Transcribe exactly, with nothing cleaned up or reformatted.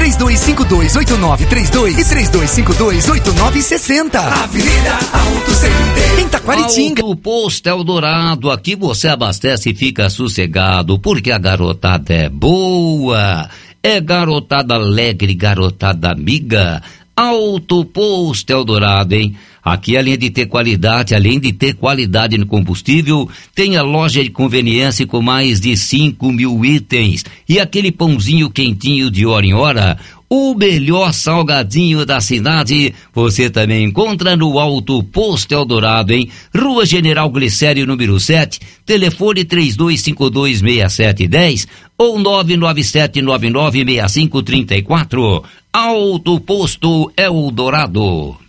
três dois cinco dois, oito nove três dois e três dois cinco dois, oito nove seis zero. Avenida Auto Center, em Taquaritinga. Auto Posto Eldorado, aqui você abastece e fica sossegado, porque a garotada é boa. É garotada alegre, garotada amiga. Auto Posto Eldorado, hein? Aqui, além de ter qualidade, além de ter qualidade no combustível, tem a loja de conveniência com mais de cinco mil itens. E aquele pãozinho quentinho de hora em hora, o melhor salgadinho da cidade, você também encontra no Auto Posto Eldorado, hein? Rua General Glicério, número sete, telefone três dois cinco dois, seis sete um zero ou nove nove sete nove nove seis cinco três quatro. Auto Posto Eldorado.